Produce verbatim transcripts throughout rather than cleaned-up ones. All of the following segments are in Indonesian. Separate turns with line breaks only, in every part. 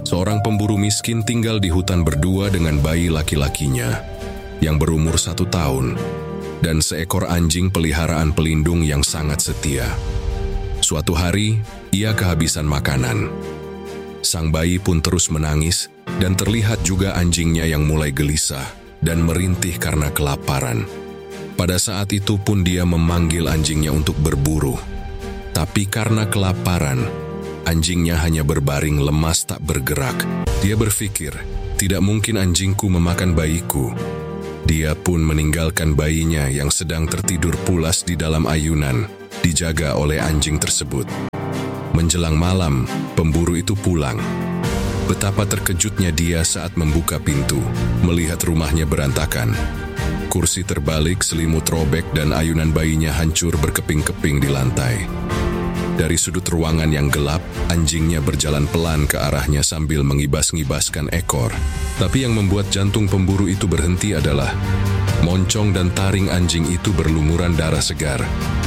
Seorang pemburu miskin tinggal di hutan berdua dengan bayi laki-lakinya yang berumur satu tahun dan seekor anjing peliharaan pelindung yang sangat setia. Suatu hari, ia kehabisan makanan. Sang bayi pun terus menangis dan terlihat juga anjingnya yang mulai gelisah dan merintih karena kelaparan. Pada saat itu pun dia memanggil anjingnya untuk berburu. Tapi karena kelaparan, anjingnya hanya berbaring lemas tak bergerak. Dia berpikir, tidak mungkin anjingku memakan bayiku. Dia pun meninggalkan bayinya yang sedang tertidur pulas di dalam ayunan, dijaga oleh anjing tersebut. Menjelang malam, pemburu itu pulang. Betapa terkejutnya dia saat membuka pintu, melihat rumahnya berantakan. Kursi terbalik, selimut robek, dan ayunan bayinya hancur berkeping-keping di lantai. Dari sudut ruangan yang gelap, anjingnya berjalan pelan ke arahnya sambil mengibas-ngibaskan ekor. Tapi yang membuat jantung pemburu itu berhenti adalah moncong dan taring anjing itu berlumuran darah segar.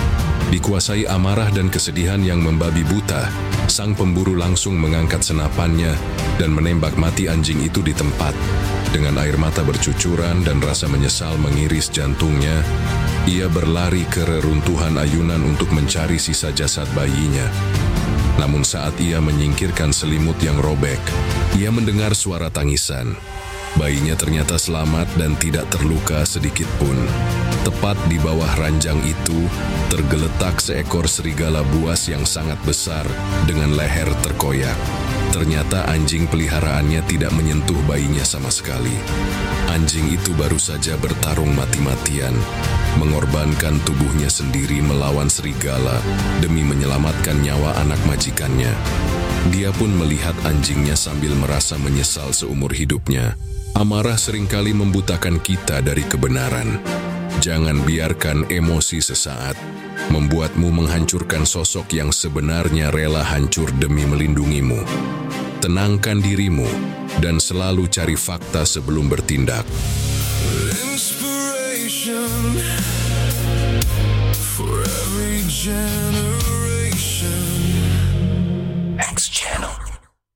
Dikuasai amarah dan kesedihan yang membabi buta, sang pemburu langsung mengangkat senapannya dan menembak mati anjing itu di tempat. Dengan air mata bercucuran dan rasa menyesal mengiris jantungnya, ia berlari ke reruntuhan ayunan untuk mencari sisa jasad bayinya. Namun saat ia menyingkirkan selimut yang robek, ia mendengar suara tangisan. Bayinya ternyata selamat dan tidak terluka sedikit pun. Tepat di bawah ranjang itu, tergeletak seekor serigala buas yang sangat besar dengan leher terkoyak. Ternyata anjing peliharaannya tidak menyentuh bayinya sama sekali. Anjing itu baru saja bertarung mati-matian, mengorbankan tubuhnya sendiri melawan serigala demi menyelamatkan nyawa anak majikannya. Dia pun melihat anjingnya sambil merasa menyesal seumur hidupnya. Amarah seringkali membutakan kita dari kebenaran. Jangan biarkan emosi sesaat membuatmu menghancurkan sosok yang sebenarnya rela hancur demi melindungimu. Tenangkan dirimu dan selalu cari fakta sebelum bertindak.
Inspiration for every generation.